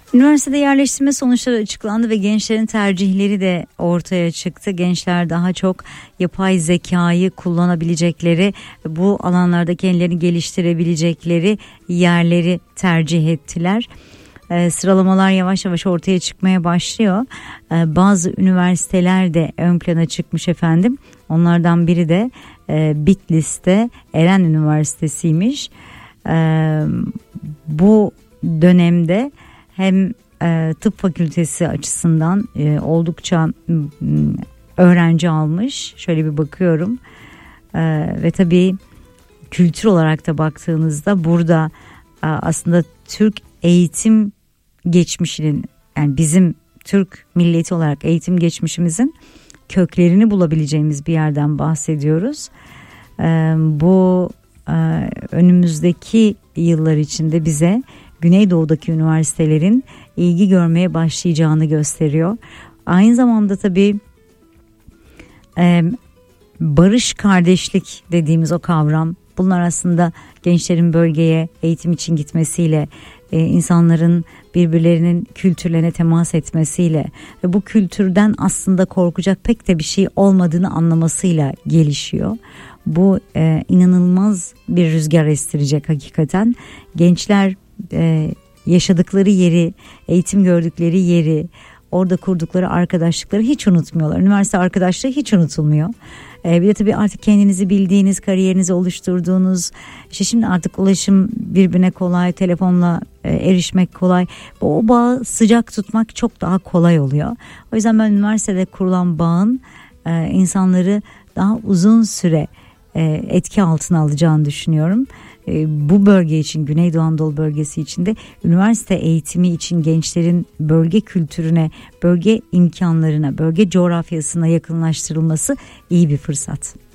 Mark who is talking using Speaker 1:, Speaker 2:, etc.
Speaker 1: Üniversitede yerleştirme sonuçları açıklandı ve gençlerin tercihleri de ortaya çıktı. Gençler daha çok yapay zekayı kullanabilecekleri, bu alanlarda kendilerini geliştirebilecekleri yerleri tercih ettiler. Sıralamalar yavaş yavaş ortaya çıkmaya başlıyor. Bazı üniversiteler de ön plana çıkmış efendim. Onlardan biri de Bitlis'te Eren Üniversitesi'ymiş. Bu dönemde hem tıp fakültesi açısından oldukça öğrenci almış. Şöyle bir bakıyorum. Ve tabii kültür olarak da baktığınızda burada aslında Türk eğitim geçmişinin, yani bizim Türk milleti olarak eğitim geçmişimizin köklerini bulabileceğimiz bir yerden bahsediyoruz. Bu önümüzdeki yıllar içinde bize Güneydoğu'daki üniversitelerin ilgi görmeye başlayacağını gösteriyor. Aynı zamanda tabii barış, kardeşlik dediğimiz o kavram, bunlar aslında gençlerin bölgeye eğitim için gitmesiyle, insanların birbirlerinin kültürlerine temas etmesiyle ve bu kültürden aslında korkacak pek de bir şey olmadığını anlamasıyla gelişiyor. Bu inanılmaz bir rüzgar estirecek hakikaten. Gençler yaşadıkları yeri, eğitim gördükleri yeri, orada kurdukları arkadaşlıkları hiç unutmuyorlar. Üniversite arkadaşlığı hiç unutulmuyor. Bir de tabii artık kendinizi bildiğiniz, kariyerinizi oluşturduğunuz, işte şimdi artık ulaşım birbirine kolay, telefonla erişmek kolay. O bağı sıcak tutmak çok daha kolay oluyor. O yüzden ben üniversitede kurulan bağın insanları daha uzun süre etki altına alacağını düşünüyorum. Bu bölge için, Güneydoğu Anadolu bölgesi için de üniversite eğitimi için gençlerin bölge kültürüne, bölge imkanlarına, bölge coğrafyasına yakınlaştırılması iyi bir fırsat.